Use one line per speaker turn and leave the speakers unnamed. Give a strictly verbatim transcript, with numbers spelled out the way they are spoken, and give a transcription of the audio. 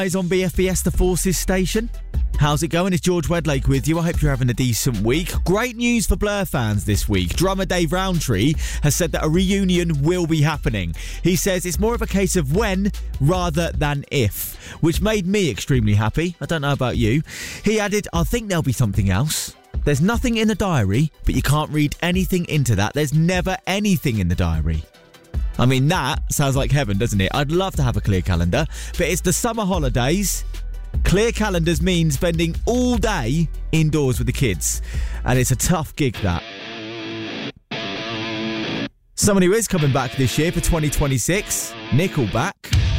Is on B F Fiesta Forces station. How's it going? It's George Wedlake with you. I hope you're having a decent week. Great news for Blur fans this week. Drummer Dave Rowntree has said that a reunion will be happening. He says it's more of a case of when rather than if, which made me extremely happy. I don't know about you. He added, I think there'll be something else. There's nothing in the diary, but you can't read anything into that. There's never anything in the diary. I mean, that sounds like heaven, doesn't it? I'd love to have a clear calendar, but it's the summer holidays. Clear calendars mean spending all day indoors with the kids, and it's a tough gig, that. Someone who is coming back this year for twenty twenty-six, Nickelback.